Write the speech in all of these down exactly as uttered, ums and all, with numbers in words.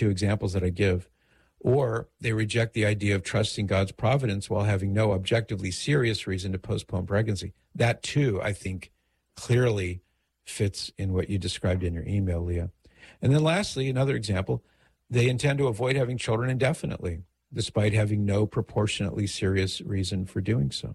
two examples that I give. Or they reject the idea of trusting God's providence while having no objectively serious reason to postpone pregnancy. That, too, I think, clearly fits in what you described in your email, Leah. And then lastly, another example, they intend to avoid having children indefinitely, despite having no proportionately serious reason for doing so.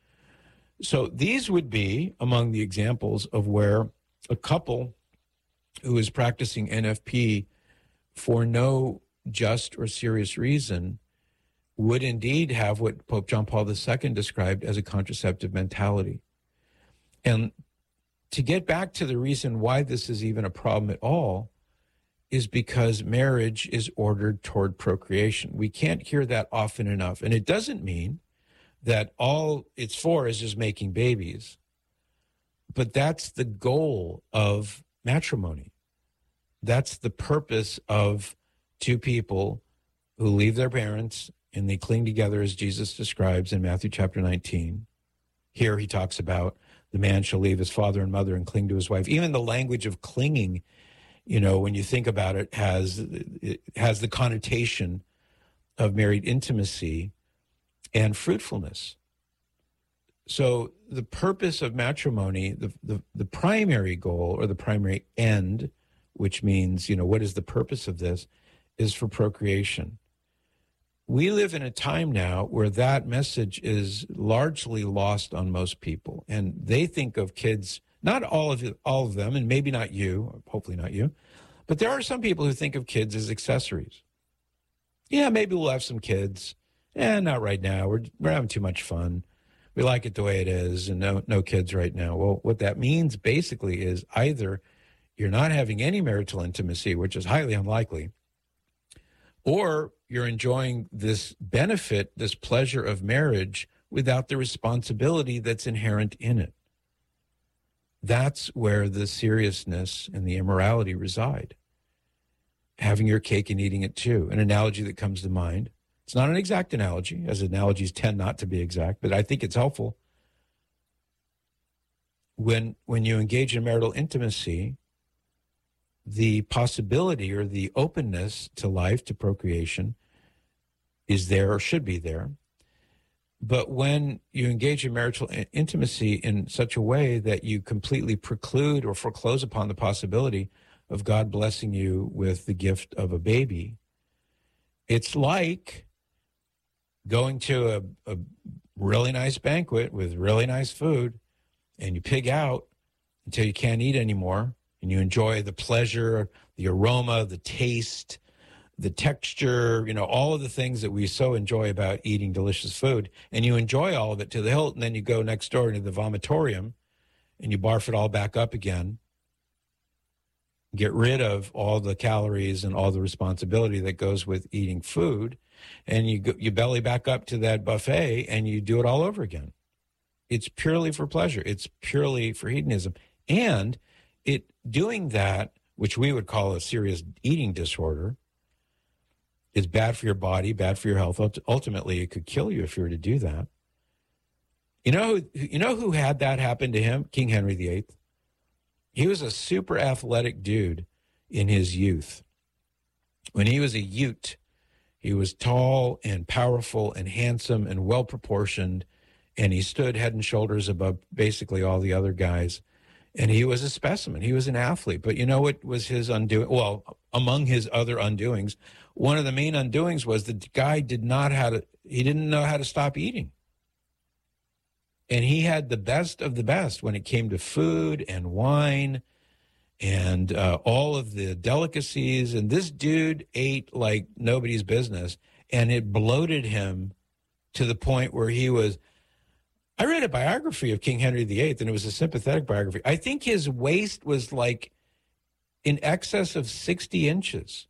So these would be among the examples of where a couple who is practicing N F P for no just or serious reason would indeed have what Pope John Paul the Second described as a contraceptive mentality. And to get back to the reason why this is even a problem at all is because marriage is ordered toward procreation. We can't hear that often enough. And it doesn't mean that all it's for is just making babies. But that's the goal of matrimony. That's the purpose of two people who leave their parents and they cling together, as Jesus describes in Matthew chapter nineteen. Here he talks about the man shall leave his father and mother and cling to his wife. Even the language of clinging, you know, when you think about it, has it has the connotation of married intimacy and fruitfulness. So the purpose of matrimony, the, the, the primary goal or the primary end, which means, you know, what is the purpose of this, is for procreation. We live in a time now where that message is largely lost on most people. And they think of kids, not all of it, all of them, and maybe not you, hopefully not you, but there are some people who think of kids as accessories. Yeah, maybe we'll have some kids. Eh, not right now. We're, we're having too much fun. We like it the way it is, and no, no kids right now. Well, what that means basically is either you're not having any marital intimacy, which is highly unlikely, or you're enjoying this benefit, this pleasure of marriage without the responsibility that's inherent in it. That's where the seriousness and the immorality reside. Having your cake and eating it too. An analogy that comes to mind. It's not an exact analogy, as analogies tend not to be exact, but I think it's helpful. When, when you engage in marital intimacy, the possibility or the openness to life, to procreation, is there or should be there. But when you engage in marital intimacy in such a way that you completely preclude or foreclose upon the possibility of God blessing you with the gift of a baby, it's like going to a, a really nice banquet with really nice food, and you pig out until you can't eat anymore, and you enjoy the pleasure, the aroma, the taste, the texture, you know, all of the things that we so enjoy about eating delicious food. And you enjoy all of it to the hilt, and then you go next door into the vomitorium and you barf it all back up again. Get rid of all the calories and all the responsibility that goes with eating food. And you go, you belly back up to that buffet and you do it all over again. It's purely for pleasure. It's purely for hedonism. And it doing that, which we would call a serious eating disorder, is bad for your body, bad for your health. Ultimately, it could kill you if you were to do that. You know, who, you know who had that happen to him? King Henry the Eighth. He was a super athletic dude in his youth. When he was a Ute, he was tall and powerful and handsome and well-proportioned, and he stood head and shoulders above basically all the other guys. And he was a specimen. He was an athlete. But you know what was his undoing? Well, among his other undoings, one of the main undoings was the guy did not how to, he didn't know how to stop eating. And he had the best of the best when it came to food and wine and uh, all of the delicacies. And this dude ate like nobody's business. And it bloated him to the point where he was, I read a biography of King Henry the Eighth, and it was a sympathetic biography. I think his waist was like in excess of sixty inches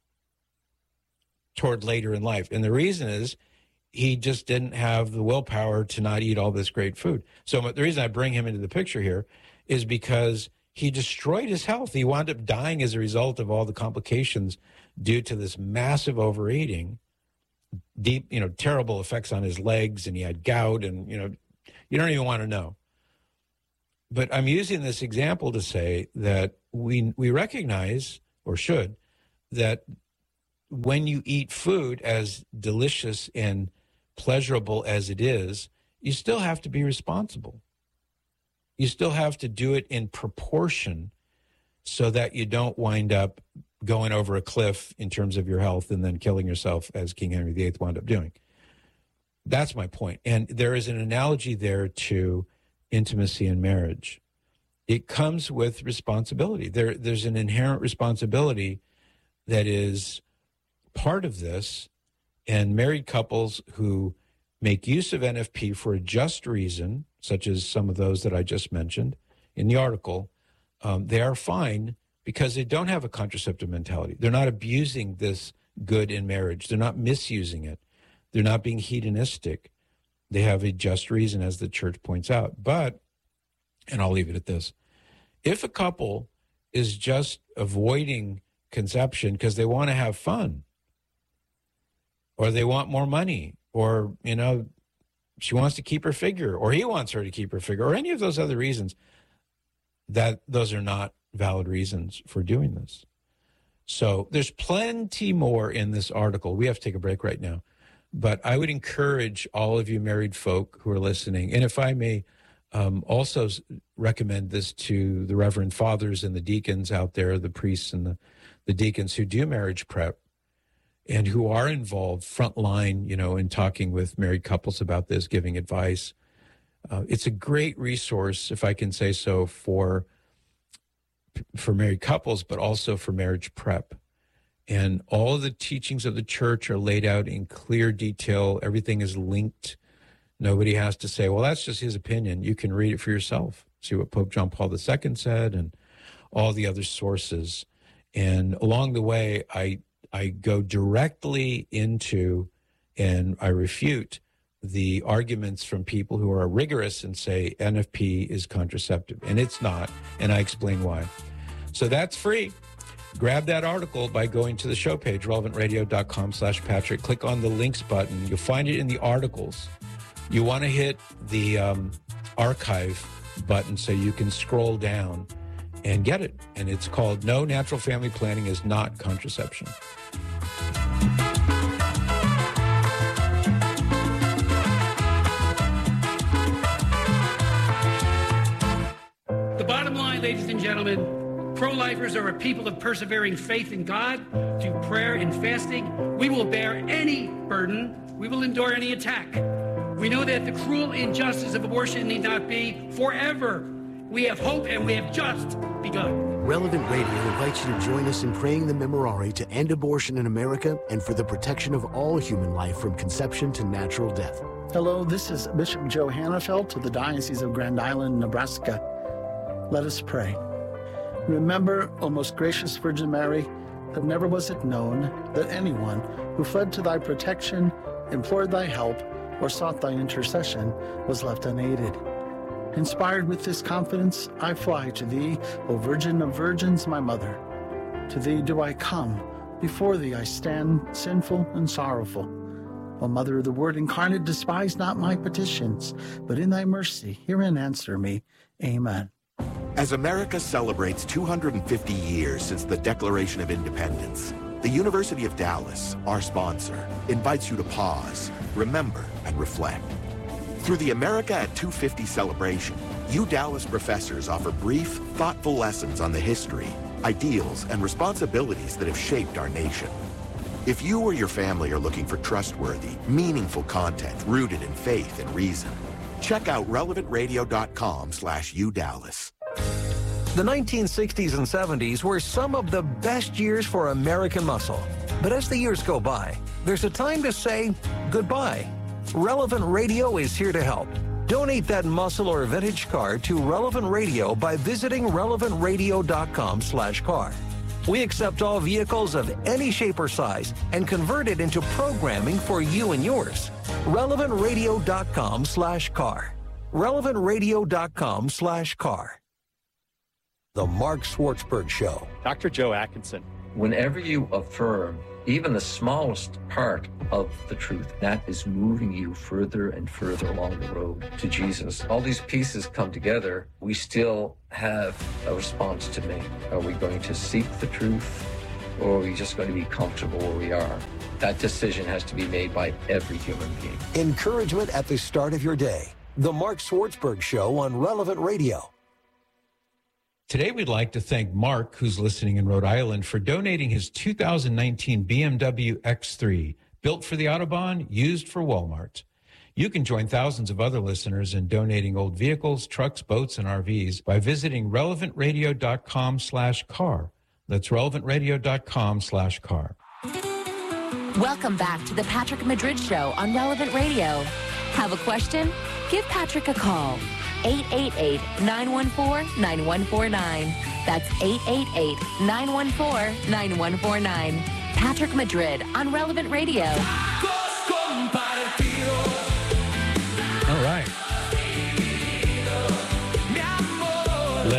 toward later in life. And the reason is he just didn't have the willpower to not eat all this great food. So the reason I bring him into the picture here is because he destroyed his health. He wound up dying as a result of all the complications due to this massive overeating, deep, you know, terrible effects on his legs, and he had gout, and, you know, you don't even want to know. But I'm using this example to say that we we recognize, or should, that when you eat food, as delicious and pleasurable as it is, you still have to be responsible. You still have to do it in proportion so that you don't wind up going over a cliff in terms of your health and then killing yourself, as King Henry the Eighth wound up doing. That's my point. And there is an analogy there to intimacy in marriage. It comes with responsibility. There, there's an inherent responsibility that is part of this, and married couples who make use of N F P for a just reason, such as some of those that I just mentioned in the article, um, they are fine because they don't have a contraceptive mentality. They're not abusing this good in marriage. They're not misusing it. They're not being hedonistic. They have a just reason, as the church points out. But, and I'll leave it at this, if a couple is just avoiding conception because they want to have fun, or they want more money, or, you know, she wants to keep her figure, or he wants her to keep her figure, or any of those other reasons, that those are not valid reasons for doing this. So there's plenty more in this article. We have to take a break right now. But I would encourage all of you married folk who are listening, and if I may um, also recommend this to the Reverend Fathers and the deacons out there, the priests and the, the deacons who do marriage prep and who are involved front line, you know, in talking with married couples about this, giving advice. Uh, it's a great resource, if I can say so, for for married couples, but also for marriage prep. And all of the teachings of the church are laid out in clear detail. Everything is linked. Nobody has to say, well, that's just his opinion. You can read it for yourself. See what Pope John Paul the Second said and all the other sources. And along the way, I I go directly into and I refute the arguments from people who are rigorous and say N F P is contraceptive. And it's not. And I explain why. So that's free. Grab that article by going to the show page, relevantradio.com slash Patrick. Click on the links button. You'll find it in the articles. You want to hit the um, archive button so you can scroll down and get it. And it's called No Natural Family Planning is Not Contraception. The bottom line, ladies and gentlemen, pro-lifers are a people of persevering faith in God, through prayer and fasting. We will bear any burden. We will endure any attack. We know that the cruel injustice of abortion need not be forever. We have hope, and we have just begun. Relevant Radio invites you to join us in praying the Memorare to end abortion in America and for the protection of all human life from conception to natural death. Hello, this is Bishop Joe Hannafelt of the Diocese of Grand Island, Nebraska. Let us pray. Remember, O most gracious Virgin Mary, that never was it known that anyone who fled to thy protection, implored thy help, or sought thy intercession was left unaided. Inspired with this confidence, I fly to thee, O Virgin of Virgins, my mother. To thee do I come, before thee I stand, sinful and sorrowful. O Mother of the Word incarnate, despise not my petitions, but in thy mercy hear and answer me. Amen. As America celebrates two hundred fifty years since the Declaration of Independence, the University of Dallas, our sponsor, invites you to pause, remember, and reflect. Through the America at two fifty celebration, U Dallas professors offer brief, thoughtful lessons on the history, ideals, and responsibilities that have shaped our nation. If you or your family are looking for trustworthy, meaningful content rooted in faith and reason, check out relevantradio.com slash UDallas. The nineteen sixties and seventies were some of the best years for American muscle. But as the years go by, there's a time to say goodbye. Relevant Radio is here to help. Donate that muscle or vintage car to Relevant Radio by visiting relevantradio.com slash car. We accept all vehicles of any shape or size and convert it into programming for you and yours. relevantradio.com slash car. relevantradio.com slash car. The Mark Schwartzberg Show. Doctor Joe Atkinson. Whenever you affirm even the smallest part of the truth, that is moving you further and further along the road to Jesus. All these pieces come together. We still have a response to make. Are we going to seek the truth or are we just going to be comfortable where we are? That decision has to be made by every human being. Encouragement at the start of your day. The Mark Swartzberg Show on Relevant Radio. Today, we'd like to thank Mark, who's listening in Rhode Island, for donating his two thousand nineteen B M W X three, built for the Autobahn, used for Walmart. You can join thousands of other listeners in donating old vehicles, trucks, boats, and R Vs by visiting relevantradio.com slash car. That's relevantradio.com slash car. Welcome back to the Patrick Madrid Show on Relevant Radio. Have a question? Give Patrick a call. eight eight eight, nine one four, nine one four nine. That's eight eight eight, nine one four, nine one four nine. Patrick Madrid on Relevant Radio.